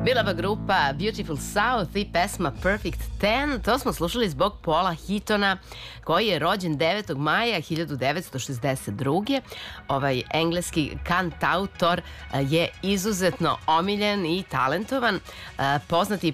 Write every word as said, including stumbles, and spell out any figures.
Bila grupa Beautiful South i pesma Perfect Ten. To smo slušali zbog Paula Heatona, koji je rođen devetog maja hiljadu devetsto šezdeset druge. Ovaj engleski kantautor je izuzetno omiljen i talentovan. Poznati